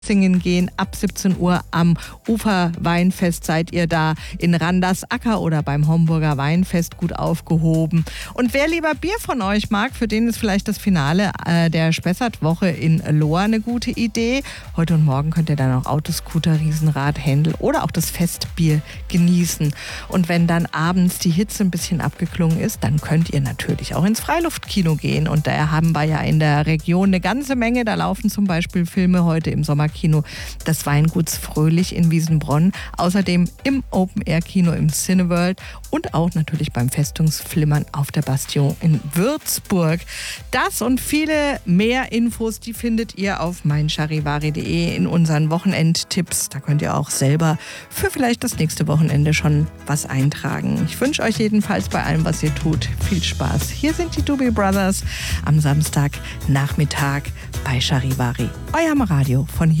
Singen gehen. Ab 17 Uhr am Uferweinfest seid ihr da in Randersacker oder beim Homburger Weinfest gut aufgehoben. Und wer lieber Bier von euch mag, für den ist vielleicht das Finale der Spessart-Woche in Lohr eine gute Idee. Heute und morgen könnt ihr dann auch Autoscooter, Riesenrad, Händel oder auch das Festbier genießen. Und wenn dann abends die Hitze ein bisschen abgeklungen ist, dann könnt ihr natürlich auch ins Freiluftkino gehen. Und da haben wir ja in der Region eine ganze Menge. Da laufen zum Beispiel Filme heute im Sommerkino des Weinguts Fröhlich in Wiesenbronn. Außerdem im Open-Air-Kino im Cineworld und auch natürlich beim Festungsflimmern auf der Bastion in Würzburg. Das und viele mehr Infos, die findet ihr auf meincharivari.de in unseren Wochenendtipps. Da könnt ihr auch selber für vielleicht das nächste Wochenende schon was eintragen. Ich wünsche euch jedenfalls bei allem, was ihr tut, viel Spaß. Hier sind die Doobie Brothers am Samstagnachmittag bei Charivari, eurem Radio von hier.